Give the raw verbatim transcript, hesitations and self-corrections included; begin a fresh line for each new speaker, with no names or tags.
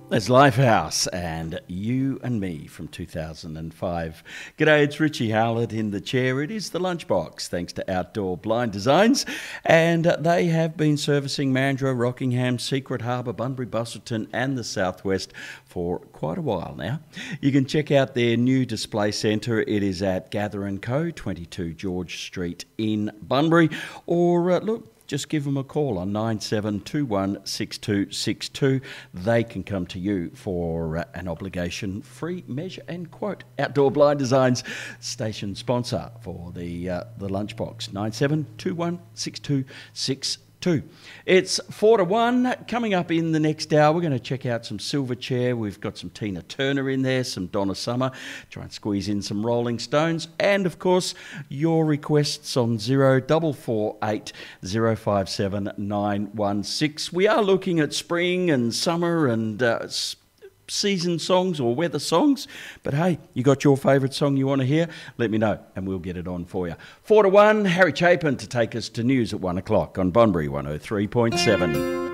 There's Lifehouse and You and Me from two thousand five. G'day, it's Richie Howlett in the chair. It is the Lunchbox, thanks to Outdoor Blind Designs. And they have been servicing Mandurah, Rockingham, Secret Harbour, Bunbury, Busselton and the Southwest for quite a while now. You can check out their new display centre. It is at Gather and Co, twenty-two George Street in Bunbury. Or uh, look, just give them a call on nine seven two one six two six two. They can come to you for uh, an obligation-free measure and quote. Outdoor Blind Designs, station sponsor for the uh, the Lunchbox, nine seven two one six two six two. It's four to one. Coming up in the next hour, we're going to check out some Silverchair. We've got some Tina Turner in there, some Donna Summer. Try and squeeze in some Rolling Stones. And, of course, your requests on zero four four eight zero five seven nine one six. We are looking at spring and summer and uh, season songs or weather songs, but hey, you got your favourite song you want to hear? Let me know and we'll get it on for you. Four to one, Harry Chapin to take us to news at one o'clock on Bunbury one oh three point seven.